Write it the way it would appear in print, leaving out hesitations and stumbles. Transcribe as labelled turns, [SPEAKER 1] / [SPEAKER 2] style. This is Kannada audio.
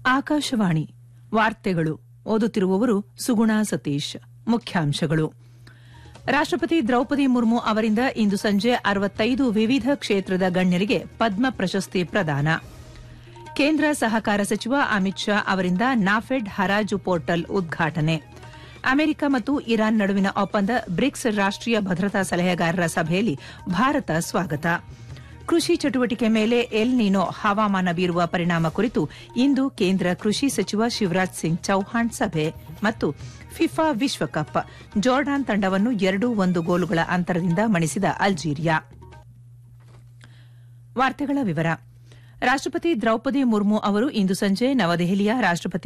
[SPEAKER 1] ಆಕಾಶವಾಣಿ ವಾರ್ತೆಗಳು ಓದುತ್ತಿರುವವರು ಸುಗುಣಾ ಸತೀಶ್. ಮುಖ್ಯಾಂಶಗಳು. ರಾಷ್ಟಪತಿ ದ್ರೌಪದಿ ಮುರ್ಮು ಅವರಿಂದ ಇಂದು ಸಂಜೆ 65 ವಿವಿಧ ಕ್ಷೇತ್ರದ ಗಣ್ಯರಿಗೆ ಪದ್ಮ ಪ್ರಶಸ್ತಿ ಪ್ರದಾನ. ಕೇಂದ್ರ ಸಹಕಾರ ಸಚಿವ ಅಮಿತ್ ಶಾ ಅವರಿಂದ ನಾಫೆಡ್ ಹರಾಜು ಪೋರ್ಟಲ್ ಉದ್ಘಾಟನೆ. ಅಮೆರಿಕ ಮತ್ತು ಇರಾನ್ ನಡುವಿನ ಒಪ್ಪಂದ ಬ್ರಿಕ್ಸ್ ರಾಷ್ಟೀಯ ಭದ್ರತಾ ಸಲಹೆಗಾರರ ಸಭೆಯಲ್ಲಿ ಭಾರತ ಸ್ವಾಗತ. ಕೃಷಿ ಚಟುವಟಿಕೆ ಮೇಲೆ ಎಲ್ ನಿನೋ ಹವಾಮಾನ ಬೀರುವ ಪರಿಣಾಮ ಕುರಿತು ಇಂದು ಕೇಂದ್ರ ಕೃಷಿ ಸಚಿವ ಶಿವರಾಜ್ ಸಿಂಗ್ ಚೌಹಾಣ್ ಸಭೆ. ಮತ್ತು ಫಿಫಾ ವಿಶ್ವಕಪ್ ಜೋರ್ಡಾನ್ ತಂಡವನ್ನು 2-1 ಗೋಲುಗಳ ಅಂತರದಿಂದ ಮಣಿಸಿದ ಅಲ್ಜೀರಿಯಾ. ರಾಷ್ಟಪತಿ ದ್ರೌಪದಿ ಮುರ್ಮು ಅವರು ಇಂದು ಸಂಜೆ ನವದೆಹಲಿಯ ರಾಷ್ಟಪತಿ